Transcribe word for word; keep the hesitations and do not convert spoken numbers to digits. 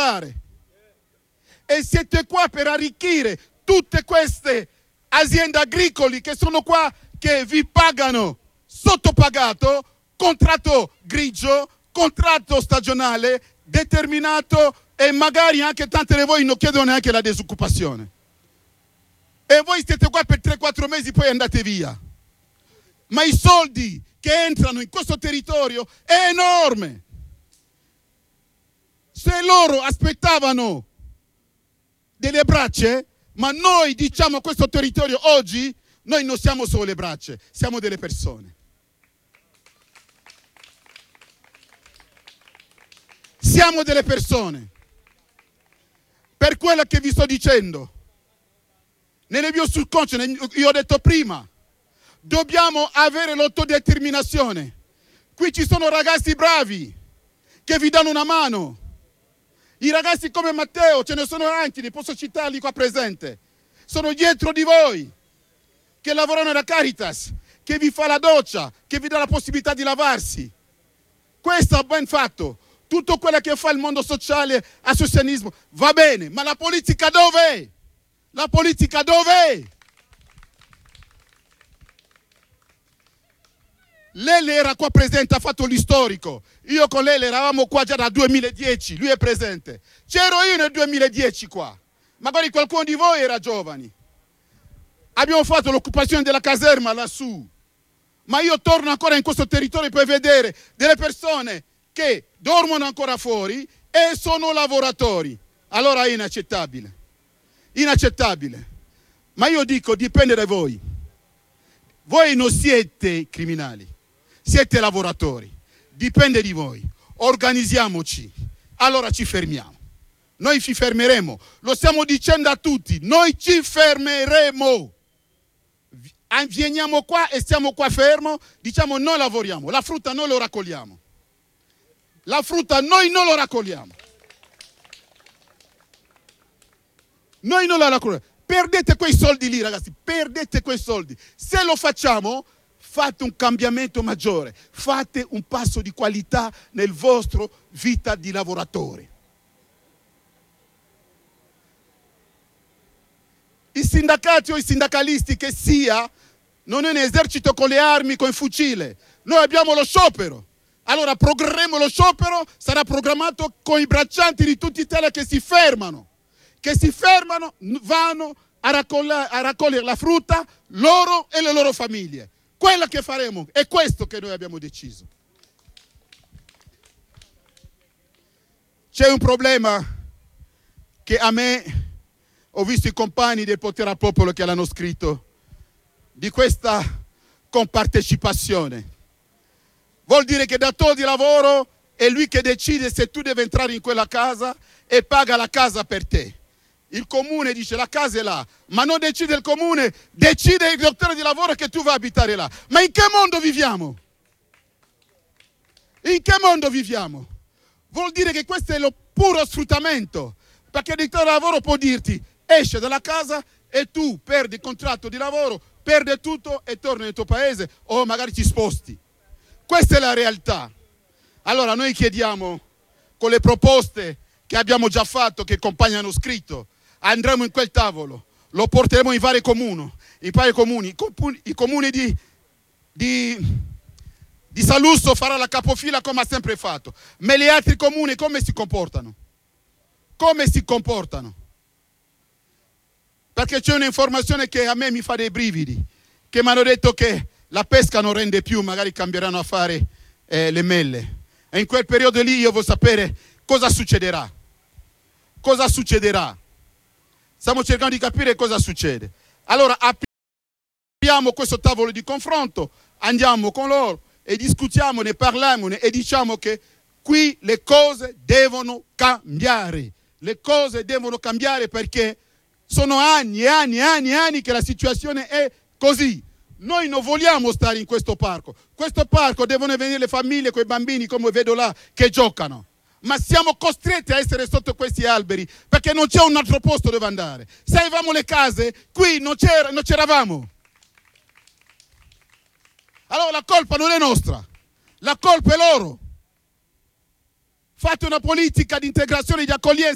parlare. E siete qua per arricchire tutte queste aziende agricole che sono qua, che vi pagano sottopagato, contratto grigio, contratto stagionale, determinato, e magari anche tante di voi non chiedono neanche la disoccupazione. E voi siete qua per tre quattro mesi, poi andate via. Ma i soldi che entrano in questo territorio è enorme. Se loro aspettavano delle braccia, ma noi diciamo a questo territorio oggi, noi non siamo solo le braccia, siamo delle persone. Siamo delle persone. Per quello che vi sto dicendo, nel mio subconscio, io ho detto prima, dobbiamo avere l'autodeterminazione. Qui ci sono ragazzi bravi che vi danno una mano. I ragazzi come Matteo, ce ne sono anche, ne posso citarli qua presente. Sono dietro di voi, che lavorano alla Caritas, che vi fa la doccia, che vi dà la possibilità di lavarsi. Questo è ben fatto. Tutto quello che fa il mondo sociale, associazionismo, va bene, ma la politica dov'è? La politica dov'è? Lei era qua presente, ha fatto l'istorico. Io con lei eravamo qua già dal duemiladieci, lui è presente. C'ero io nel duemiladieci qua. Magari qualcuno di voi era giovani. Abbiamo fatto l'occupazione della caserma lassù. Ma io torno ancora in questo territorio per vedere delle persone che dormono ancora fuori e sono lavoratori. Allora è inaccettabile. Inaccettabile. Ma io dico, dipende da voi. Voi non siete criminali, siete lavoratori. Dipende di voi. Organizziamoci. Allora ci fermiamo. Noi ci fermeremo. Lo stiamo dicendo a tutti. Noi ci fermeremo. Veniamo qua e stiamo qua fermo. Diciamo noi lavoriamo. La frutta noi lo raccogliamo. La frutta noi non lo raccogliamo. Noi non la raccogliamo. Perdete quei soldi lì, ragazzi. Perdete quei soldi. Se lo facciamo, fate un cambiamento maggiore. Fate un passo di qualità nel vostro vita di lavoratore. I sindacati o i sindacalisti che sia, non è un esercito con le armi, con il fucile. Noi abbiamo lo sciopero. Allora programmeremo lo sciopero, sarà programmato con i braccianti di tutta Italia che si fermano, che si fermano, vanno a raccogliere, a raccogliere la frutta, loro e le loro famiglie. Quello che faremo, è questo che noi abbiamo deciso. C'è un problema che a me, ho visto i compagni del Potere al Popolo che l'hanno scritto, di questa compartecipazione. Vuol dire che datore di lavoro è lui che decide se tu devi entrare in quella casa e paga la casa per te. Il comune dice la casa è là, ma non decide il comune, decide il datore di lavoro che tu vai a abitare là. Ma in che mondo viviamo? In che mondo viviamo? Vuol dire che questo è lo puro sfruttamento, perché il datore di lavoro può dirti esce dalla casa e tu perdi il contratto di lavoro, perdi tutto e torni nel tuo paese o magari ti sposti. Questa è la realtà. Allora noi chiediamo, con le proposte che abbiamo già fatto, che i compagni hanno scritto, andremo in quel tavolo, lo porteremo in vari comuni, in vari comuni, i comuni di, di, di Saluzzo farà la capofila come ha sempre fatto, ma gli altri comuni come si comportano? Come si comportano? Perché c'è un'informazione che a me mi fa dei brividi, che mi hanno detto che la pesca non rende più, magari cambieranno a fare eh, le mele. E in quel periodo lì io voglio sapere cosa succederà. Cosa succederà? Stiamo cercando di capire cosa succede. Allora apriamo questo tavolo di confronto, andiamo con loro e discutiamo, ne parliamo e diciamo che qui le cose devono cambiare. Le cose devono cambiare perché sono anni e anni e anni e anni che la situazione è così. Noi non vogliamo stare in questo parco. Questo parco devono venire le famiglie con i bambini, come vedo là, che giocano. Ma siamo costretti a essere sotto questi alberi perché non c'è un altro posto dove andare. Se avevamo le case, qui non, c'era, non c'eravamo. Allora la colpa non è nostra, la colpa è loro. Fate una politica di integrazione e di accoglienza.